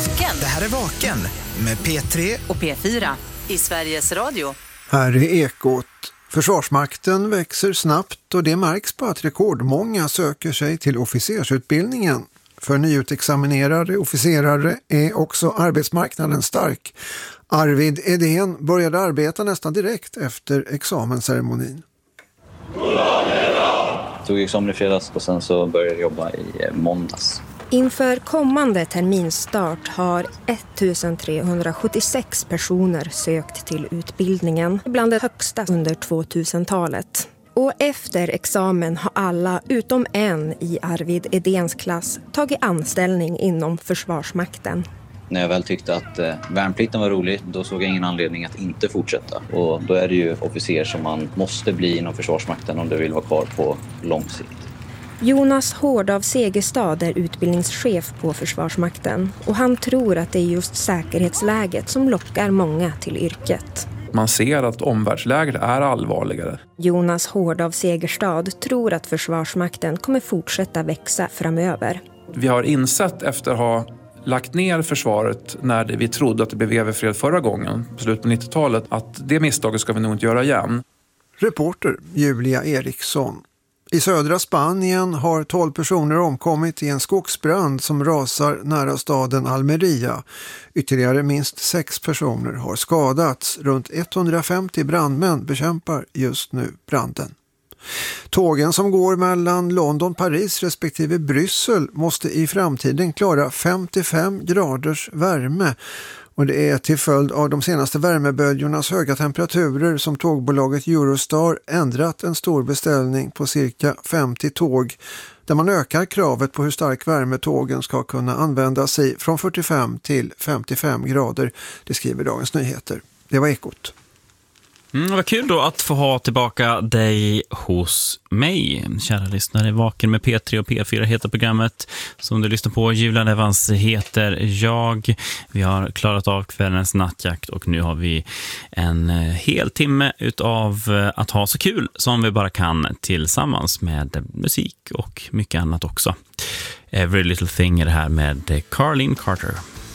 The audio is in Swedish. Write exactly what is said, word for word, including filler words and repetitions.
Vaken. Det här är Vaken med P tre och P fyra i Sveriges Radio. Här är Ekot. Försvarsmakten växer snabbt och det märks på att rekordmånga söker sig till officersutbildningen. För nyutexaminerade officerare är också arbetsmarknaden stark. Arvid Edén började arbeta nästan direkt efter examensceremonin. Jag tog examen i fredags och sen så började jag jobba i måndags. Inför kommande terminstart har ettusentrehundrasjuttiosex personer sökt till utbildningen, bland det högsta under tvåtusentalet. Och efter examen har alla utom en i Arvid Edéns klass tagit anställning inom Försvarsmakten. När jag väl tyckte att eh, värnplikten var rolig, då såg jag ingen anledning att inte fortsätta. Och då är det ju officer som man måste bli inom Försvarsmakten om du vill vara kvar på lång sikt. Jonas Hård av Segerstad är utbildningschef på Försvarsmakten och han tror att det är just säkerhetsläget som lockar många till yrket. Man ser att omvärldsläget är allvarligare. Jonas Hård av Segerstad tror att Försvarsmakten kommer fortsätta växa framöver. Vi har insett efter att ha lagt ner försvaret när det, vi trodde att det blev överfred förra gången, på slutet på nittiotalet, att det misstaget ska vi nog inte göra igen. Reporter Julia Eriksson. I södra Spanien har tolv personer omkommit i en skogsbrand som rasar nära staden Almeria. Ytterligare minst sex personer har skadats. Runt etthundrafemtio brandmän bekämpar just nu branden. Tågen som går mellan London, Paris respektive Bryssel måste i framtiden klara femtiofem graders värme. Och det är till följd av de senaste värmeböljornas höga temperaturer som tågbolaget Eurostar ändrat en stor beställning på cirka femtio tåg där man ökar kravet på hur stark värme tågen ska kunna användas i från fyrtiofem till femtiofem grader. Det skriver Dagens Nyheter. Det var Ekot. Mm, vad kul då att få ha tillbaka dig hos mig. Kära lyssnare, Vaken med P tre och P fyra heter programmet som du lyssnar på. Julian Evans heter jag. Vi har klarat av kvällens nattjakt och nu har vi en hel timme utav att ha så kul som vi bara kan tillsammans med musik och mycket annat också. Every Little Thing är det här med Carlene Carter.